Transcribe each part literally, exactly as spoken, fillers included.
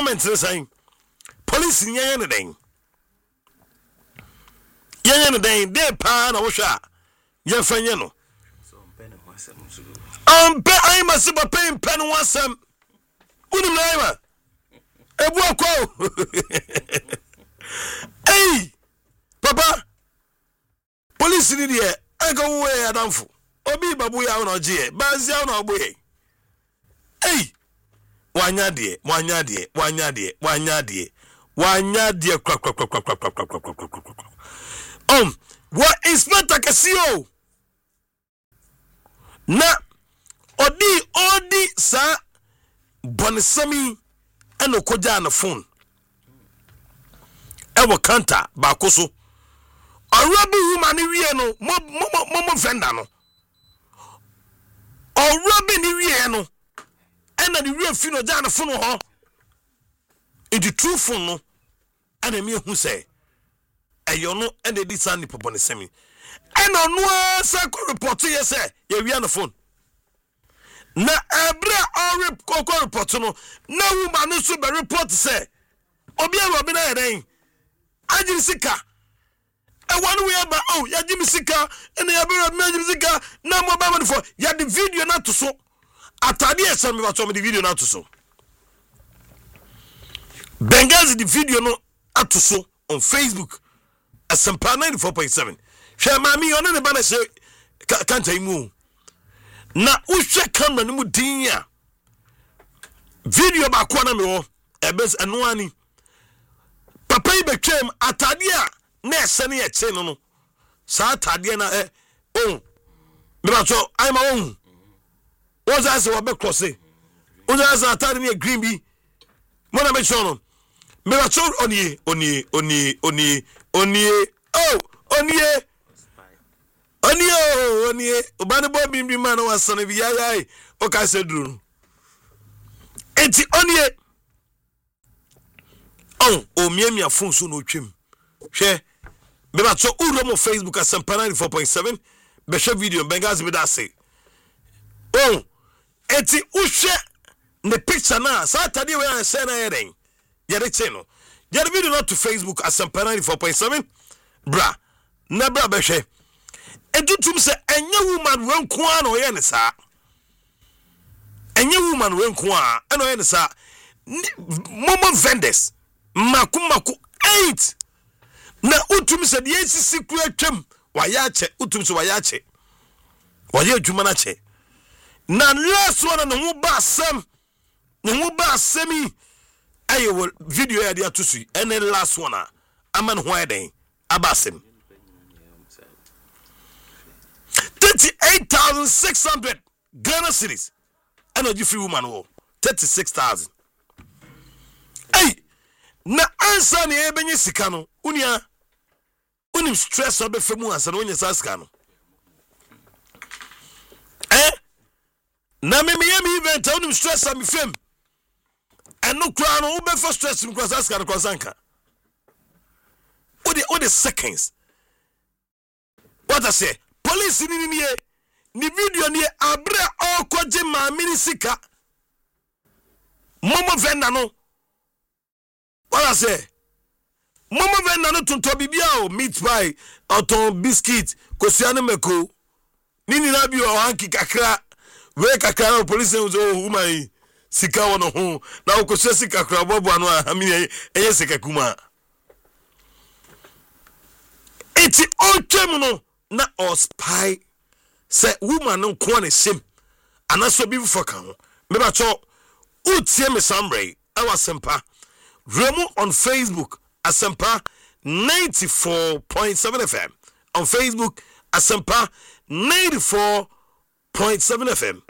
comment is saying police in yen den yen den de pa na wo hwa ye fanye no um pe I must be paying pen one some unim na ima ebu akwa hey papa police ni de e go we adamfo obi babu ya na oje bazi ya na ogbo ye hey wanya de wanya de wanya de wanya de wanya de kwa kwa kwa kwa kwa kwa kwa kwa kwa um what inspector kasio na odi odi sa bonisami eno koja na phone e wo kanta ba koso arabi woman ni wie no mo mo mo venda no arabi ni wie no ena ni wie fi no ja na phone ho in the true phone no ana mi hu say eyo no ena di san ni bonisami ena no sa ko report ye say ye wie na phone na ebra or ko report no na woman so be report say obi e obi na yeden ajiri sika e one way ba oh ya jimi sika ena ya be me sika na mo ba man for ya the video na to so atade e say me ba to me the video na to so Benghazi the video no ato so on Facebook Asempa ninety-four point seven hwe mami one ne ba na say kanta imu na uhwe camera no mu din ya video ba kwa na me ho ebes eno ani papa yi betwem atade a na ese ne ye che no no sa atade na eh oh me ba so ai ma oh what's that so be cross eh what's that atade ne green bi mo na me cho no me ba so oni oni oni oni oni oh oni Oni o oni obane bo bimbi man wasane bi yayai o ka se duru enti oni oh o miemia phone so no twem hwe be ba so uro mo Facebook Asempa ninety-four point seven be share video Benghazi be da say oh enti uhwe ne picture na sa tade we an say na yeden yede che no yede video not to Facebook Asempa ninety-four point seven bra na bra be hwe edutum se enye woman wenko a no ye ne sa enye woman wenko a eno ye ne sa momo vendors maku maku eight na utum se de sisi ku atwam waya che utum se waya che waya adwuma na che na last one no ho ba sam no ho ba sami ayo video ya de atosu ene last one a aman ho eden abasem thirty-eight thousand six hundred Ghana cedis. Energy free woman wo thirty-six thousand. Hey, na ansa ni ebenye sika no. Unia unim stress obe femu ansa no onye sika no. Eh? Na me me yemi event unim stress am fem. Eno kra no ube for stress mi kwa sika no kwa sanka. Odi odi seconds. What I say? Police ni ni ni video ni abre okoje ma minisika momo venda no wala say momo venda no tonto bibia o meat pie auto biscuit kosiane meko nini na bi o hanki kakra we kakra no police no zo woman sika wono ho na okosia sika kakra bobo anu amini eye sika kuma eti otwem no na or spy say woman no ko na shame anaso bi for kan me ba cho utie me sambre awa Asempa remu on Facebook Asempa ninety-four point seven F M on Facebook Asempa ninety-four point seven F M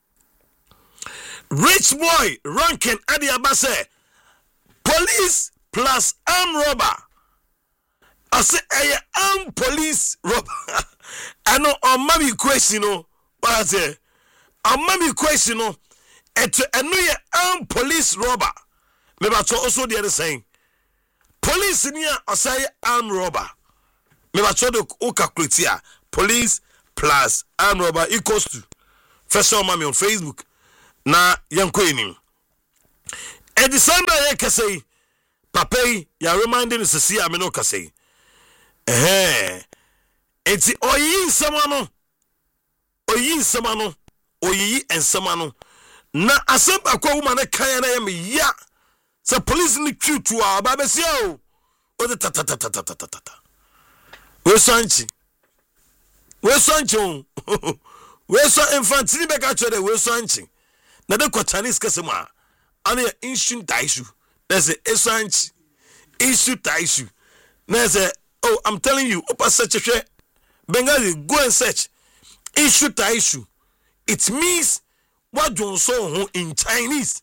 Rich boy ranking adi abase police plus armed robber I say eh am police robber. I know on mommy question no. What I say? On mommy question no. Et eno am police robber. Me ba also the other saying. Police near I say armed robber. Me ba cho the o calculate here. Police plus armed robber equals to. First of mommy on Facebook. Na yanko enim. e December ye kase papa yi ya reminding sisi a me no kase eh enti oyi nsema no oyi nsema no oyi ensema no na asamba kwa woman kan na ye ya se police ni twutu a ba be sia o o ta ta ta ta ta ta ta we sanchi we sanchi we so infantini be ka chere we sanchi na de kwa Chinese kasema ana issue ta issue there's a sanchi issue ta issue there's a oh I'm telling you opa search Bengali go and search issue ta issue it means what John so in Chinese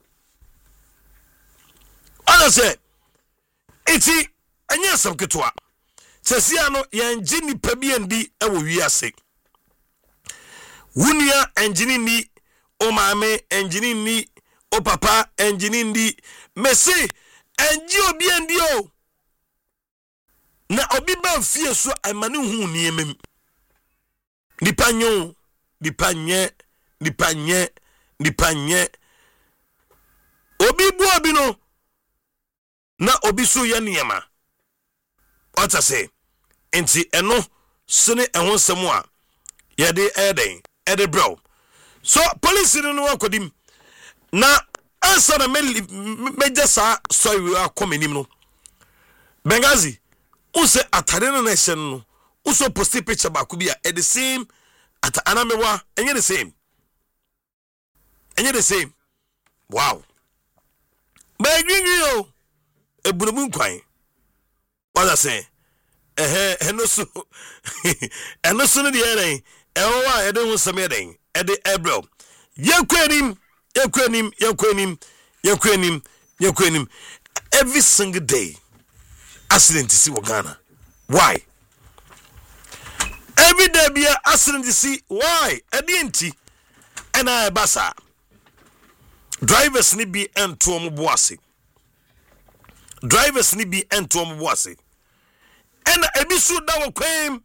ana say iti anya sam ketwa sesia no yanji ni pabi andi e wo wiase wunia enjini ni o maame enjini ni o papa enjini ndi mesi enji obi andi o na obi ba fie so amane hu ni emem nipa nyo nipa nye nipa nye nipa nye obi bu obi no na obi so ye niema ota say enti eno sene ehon semu a ye de eden ede bro so police no wakodim na ansa na meje sa so we akomenim no Bengazi use atare no na hye no use post picture ba ko bia at the same at anamewa enye the same enye the same wow ba green yo ebunumu kwan what I say eh eh no so eno so no de eren ewo a ede hu same eden ede ebro yekwenim yekwenim yekwenim yekwenim yekwenim every single day accident see Ghana why every day be accident see why edinti ena basa drivers ni bi ento mo boase drivers ni bi ento mo boase ena ebisu da wo kwem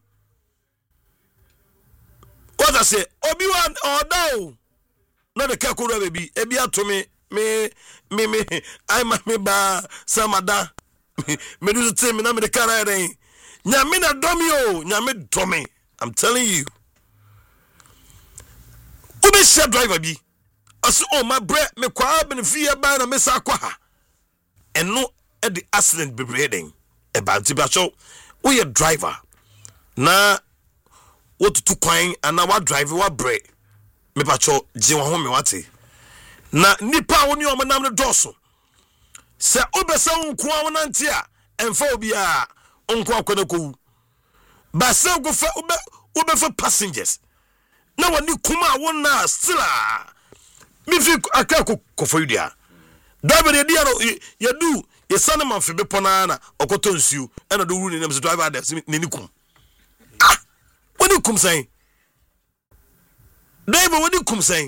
what I say obi wan oda na de kakuru baby ebi atomi me me me ai ma me ba samada me do the me na me de kara eren nyame na domi o nyame domi I'm telling you obi share driver bi aso oh my bre me kwa benefia ba na me sa kwa ha eno e the accident be breeding e ba tiba show we a driver na what to kwan and na wa drive wa bre me pa cho je wa ho me wate na nipa woni o manam no doso se obesa nko a wonante a emfa obi a onko akwana ko ba se go fa obe obe for passengers na woni kuma wona still a mi fi akako ko for dia driver de dia no ye du ye sanema fe be pona na okoto nsu e na do wuru ni nem driver da ni ni kum ah woni kum sai driver woni kum sai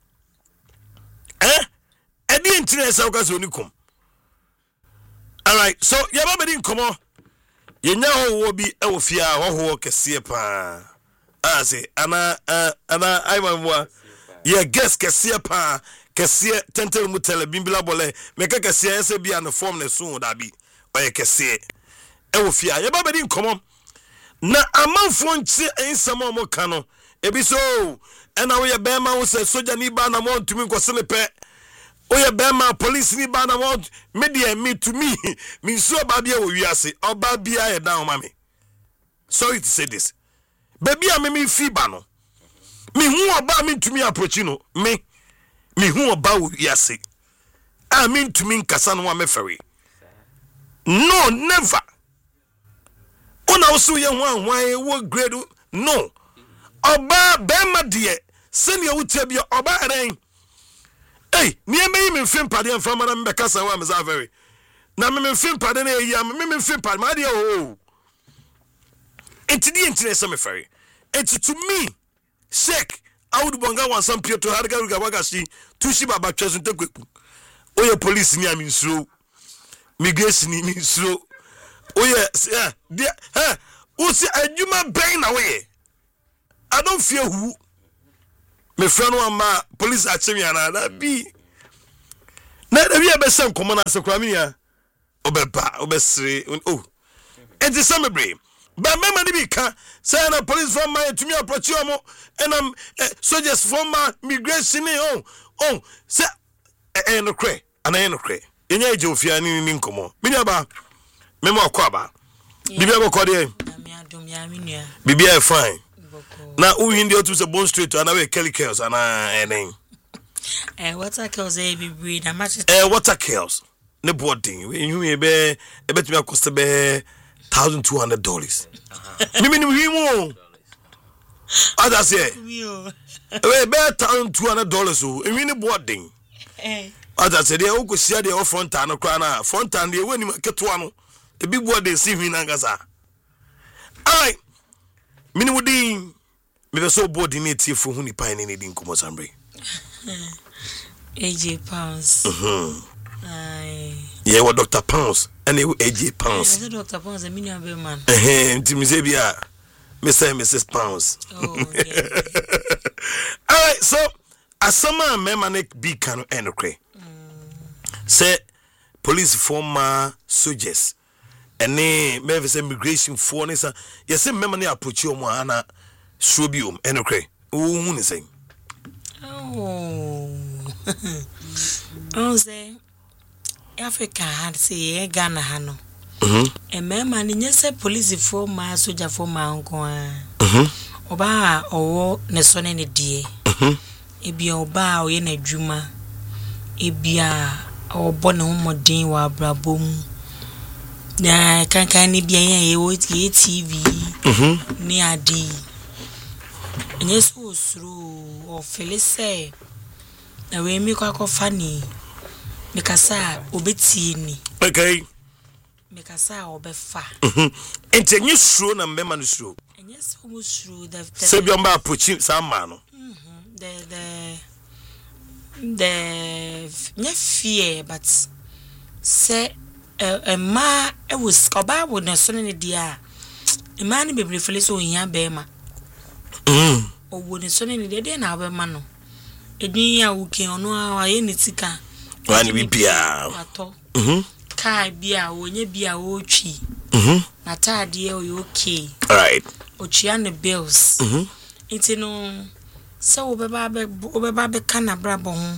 eh edi entire sa ko so woni kum. All right, so ya ba bedi nkomo ye nya ho wo bi e wo fia ho ho kese pa ase ana ana ai mamwa ye guess kese pa kese tentel mu tele bimbila bole me ka kese ese bia no form ne so da bi o ye kese e wo fia ya ba bedi nkomo na amanfo nchi ensamo mo ka no ebi so e na wo ye be ma wo se soja ni ba na mo ntumi nkose ne pe oye bema police ni ba na want media me to me me so babia wo wiase oba bia e down mama sorry to say this baby am me fi ba no me hu oba me to me approach no me me hu oba wo wiase I mean to me nkasa no me ferry no never ona oso ye hu anwan wo grade no oba bema de senior wutia bia oba eren hey, me me me film pade en fama na me kasa wa me za very. Na me me film pade na yi am me me film pade ma de oh. Enti di enti na me ferry. Enti to me, shake I would bonga wan some pio to harga ruga wagashi tushi baba twesu tekweku. Oye police ni am insuro. Migration ni insuro. Oye eh dia eh o si adwuma ben na we. I don't fear who me friend one ma police achemi ana na bi na na wi abesen komo na sekura me ya obeba obesre oh enti samebre ba mema ni bi ka say na police from my to me approach you mo and am soldiers from my migration oh oh say eh no kre ana no kre enya eje ofia ni ni nkomo me ba mema akwa ba bibia boko de bibia fine na uhindi otu se Bond Street ana we Kelly Kells ana enen eh water kills e bibri na match eh water kills ne boarding we hu e be e betumi akosta be one thousand two hundred dollars mimi ni himo ada say we be one thousand two hundred dollars o e ni boarding eh ada say dey o ko sia dey o front an kra na front an dey we ni keto ano e bi boarding si hwi na ngasa ai mini wudi me be so boarding e tie fo hu ni pan ni di nkomo sambre A J Pounds. Mhm. Ai. Yeah, what Doctor Pounds and A J Pounds. Yeah, Doctor Pounds a million be man. Eh, Timmy bia Mister and Missus Pounds. Oh, yeah. All right, so asama memanek be can enokre. Say police former soldiers and ne me say immigration for ne say yes memane approach you mo ana srobium enokre. Wo hu ni say. Oh. Oh, say Africa had say Ghana hano. Mhm. E me man nye say police for ma soldier for ma nko a. Mhm. Oba owo ne so ne ne die. Mhm. Ebia oba o ye na dwuma. Ebia obo ne homodin wa abrabom. Na kankan ne bia ye wo T V. Mhm. Ni adi. Enye so osuru o felise. Na we mi kwa kwa fani. Mikasa obetie ni. Okay. Mikasa obefa. Mhm. Ente nyi suro na mbema no suro. Enye so osuru the Se bi omba approach some man no. Mhm. The the the nye fear but se a ma e was oba wo na so ne dia. E ma ni bebre felise o hia be ma. Mhm. Owo ne so ne dia de na be ma no. Edin ya uke ono a ye ne tika. Wani bi bia. Ato. Mhm. Kai bia onye bia o twi. Mhm. Na taade e o okay. All right. O twa ne bills. Mhm. Enti no se wo beba be wo beba be kana brabo ho.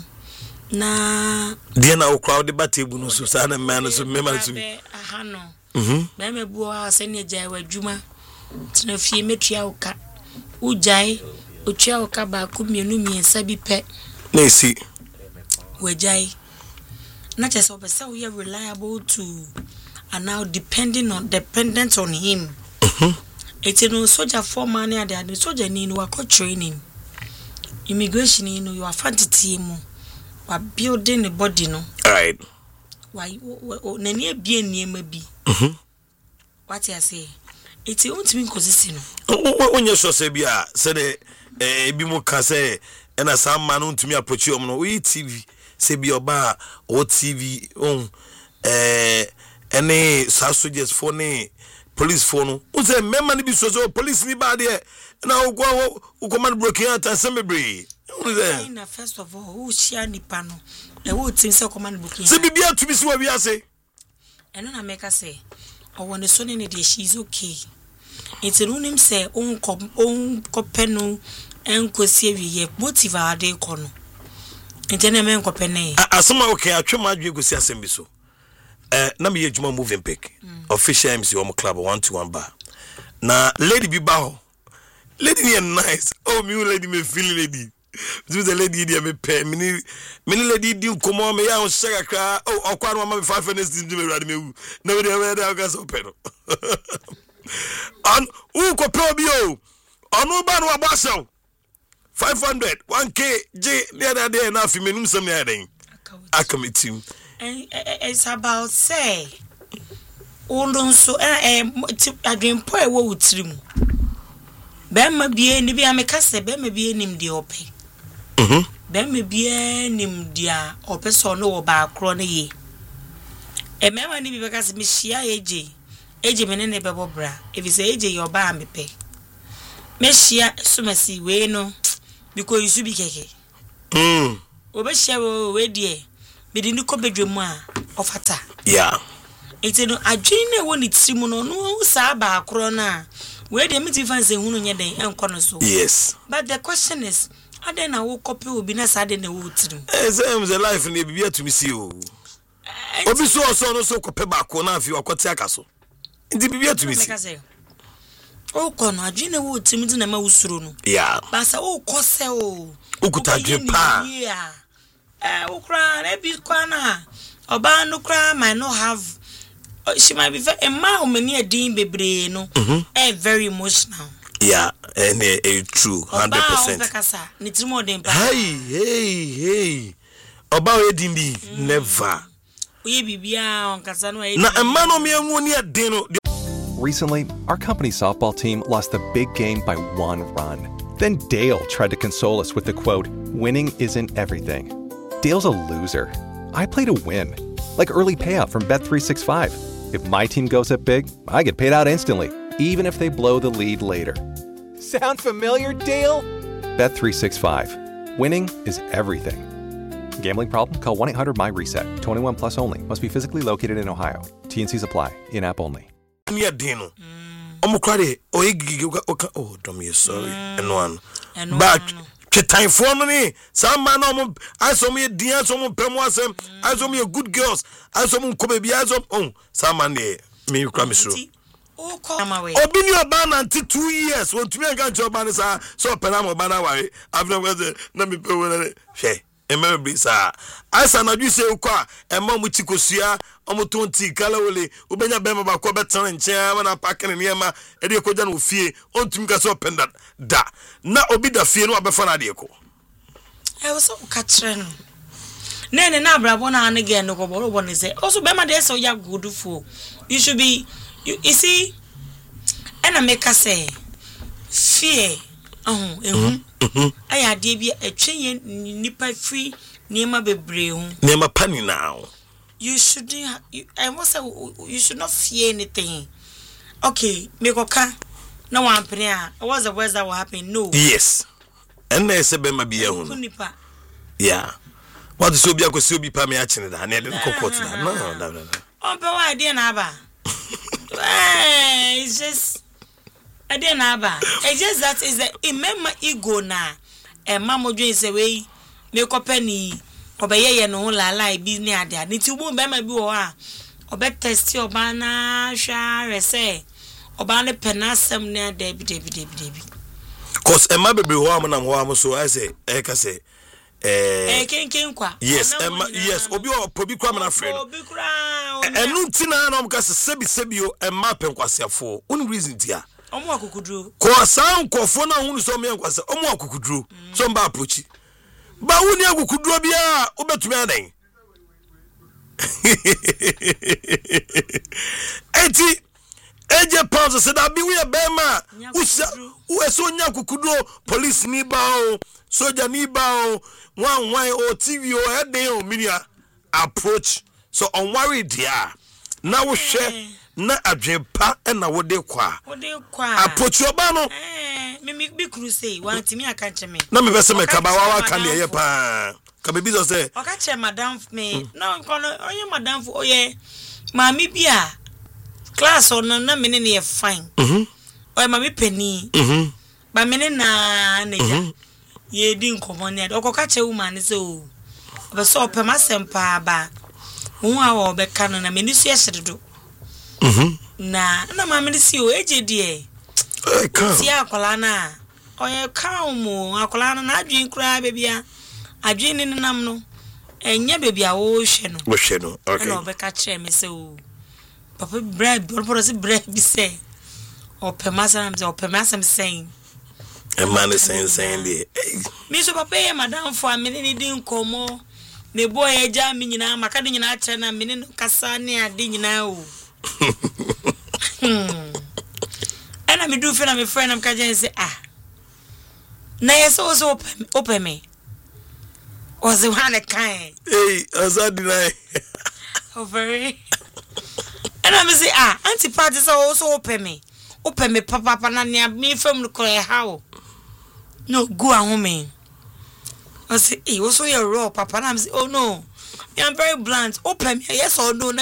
Na Dia na o crowd the table no so sa na man so me man so. Aha no. Mhm. Ba me buo a se ne jai wadwuma. Tina fie metua uka. Ujai o twa uka ba ku mienu miensa bi pe. Na si. Wejai. Not just so we are reliable to and now depending on dependent on him. Mhm. It's no soldier for money and the soldier in work training. Immigration in you are fancy team or building the body no. All right. Why nany be near maybe. Mhm. What I say? It's won't mean consistent. When you so say bia say the eh bi mo ka say and as some man to me approach you no we T V say bi oba o T V on eh any soldiers for ne police for no o say memma ni bi so so police ni ba de na o go o command broken out and semebri o say na first of all who share ni pano e wo tin say command booking say bibia to be so we say eno na make say o won so ne de she's okay it's no nim say on on kopenu enkosi awiye motive ade kono intene men kopene asoma okay atwema adwe gosi asem so eh na me yejuma moving pick official M C o club one to one bar na lady bi ba ho lady is nice oh me lady me feel lady do the lady dey me pay me me lady di nkomo me ya ho shaka kra oh okwa no ma me five minutes di me rade me wu na we dey we dey aka so pe no an u ko pro bi o onu ba no abaso five hundred one K J the other day na fi menum sam ya den akametim and it's about say all so eh adwempo e wo wutrim be ma bie ni bia me kase be ma bie nim de ope mhm be ma bie nim dia ope so no wo ba akro ne ye e me ma ni bi be kase me hia eje eje me ne ne be bobra if say eje yo ba me pe me hia so masi we no because you should be keke mm obe hia we we die Bidi ni ko bedwemu a ofata. Yeah. Enti no adwin na woni tirim no no sa ba akro na. We dey meet fan say hunu nye den enko no so. Yes. But the question is, ade na wo copy obi na sa ade na wo tirim. Eh say the life na bibia to me see o. Obi so so no so kope ba ko na afi akwati aka so. Ndi bibia to me see. O kono adwin na wo tirim ndi na ma wusuro no. Yeah. Basa wo kose o. Ukuta adwin pa. Yeah. Eh wo kra na bi kwa na. Oba no kra might not have she might be very a man many a dean bebre no eh very emotional. Yeah, and uh, uh, true one hundred percent. Hey, hey, hey. About a dindi never. We bibia on kasano e. Na a man o me woni a den no. Recently, our company softball team lost the big game by one run. Then Dale tried to console us with the quote, "Winning isn't everything." Dale's a loser. I play to win. Like early payout from Bet three sixty-five. If my team goes up big, I get paid out instantly, even if they blow the lead later. Sound familiar, Dale? Bet three sixty-five. Winning is everything. Gambling problem? Call one eight hundred my reset. twenty-one plus only. Must be physically located in Ohio. T N Cs apply. In-app only. Near Dino. Omo kwade o igi oh dom you sorry. Eno an. But time for money. Some man omo I saw me dia some pemo asem. I saw me a good girls. I saw me come be I saw oh some man there me kra me so. Oh come away. Obi ni oba na until two years when to me gan job man sa so pena mo ba na ware. I've never said na me pe wona hwe. Ememe bi sa asa na dwi se ukwa emma mu tikosua omo tonti kala wole ubenya bema ba ko betan nche na pack ne niema e de ko ja no fie ontumi ka so penda da na obi da fie no abefa na de ko e wo so ka kire no ne ne na brabo na ane ge no ko bo bo ne say also bema de so ya godufo you should be you, you see and I make us say fear oh ehun aya de bi atwen nipa free niema bebre hu niema pani now you should you, I must say you should not fear anything. Okay, me go ka na wan pene a what's the worst that will happen? No. Yes. And na se be ma bia hu. Nipa. Yeah. What is obi akosi obi pa me a chene da na de ko court da. No, no, no. On pe wa de na ba. It's just I didn't have it's just that is the remember ego na e mama dwen say we me ko pani obeye ye no la la bi ni ade ade ti wo be ma bi wo a obe test oba na hwa rese oba ne penasem ne ade bi de bi de bi de bi cause e ma bebre ho am na ho am so I say e ka say eh eh ken ken kwa yes e yes obi o pobi kwa na frɛ obi kura enu ntina na om ka se sebi sebi o e ma penkwasiafo one reason dia omo akukuduro ko san kofo na hunu so me nkwasa omo akukuduro so mba approach ba woni akukuduro bia obetumi adan eti eje pause se da bi we bema usa uso nya akukuduro police ni ba o soja ni ba o wan wan o T V o eden o minia approach so on worry dia na wo hwe na adwempa na wode kwa wode kwa approach oba no eh me me bi kru say want me aka nche me na me be se me kaba wa kan de ye pa ka be bi so say o ka che madam me no kono onye madam fu oye mami bia class on na me ne ne fine mhm oye mami pani mhm ba me ne na na ja ye di nkomo ne o ka che woman say o be so opema sempa ba wo a wo be kan na me ni su ye hyeredo mhm na na mama ni si o eje die eh kan si akola na oye kan mu akola na adwin kura bebia adwin ni nam no enya bebia wo hwe no wo hwe no okay na obeka kire me se o papa bread or si bread bi se o pemasa na me o pemasa me saying e man is saying saying there me so papa e madam fo amene ni din komo me boy eja me nyina maka de nyina akye na me ne kasa ne ade nyina o hmm ana me do fe na me friend am ka jen say ah na yeso so open me was the one kind hey azadi na over ana me say ah anti party so also open me open me papa papa na me fam no call how no go ahome I say eh also your raw papa na me say oh no I'm very blunt. Open yes or no.